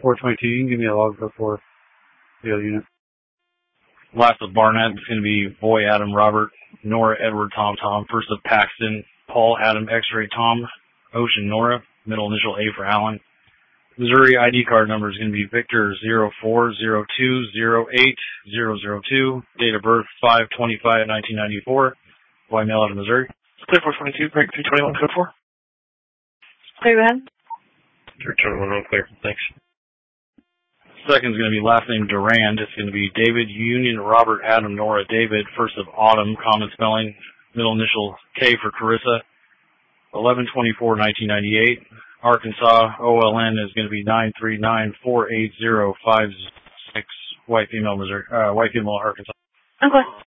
422, you can give me a log for the other unit. Last of Barnett is going to be Boy Adam Robert, Nora Edward Tom Tom, first of Paxton, Paul Adam X-Ray Tom, Ocean Nora, middle initial A for Allen. Missouri ID card number is going to be Victor 0402080002, date of birth 5/25/1994, boy male out of Missouri. Clear 422, break 321, code 4. Clear, go ahead. 321, all clear, thanks. Second is going to be last name Durand. It's going to be David Union Robert Adam Nora David, first of Autumn, common spelling, middle initial K for Carissa, 11/24/1998. Arkansas, OLN is going to be 9394805 white female Missouri, white female Arkansas. Okay.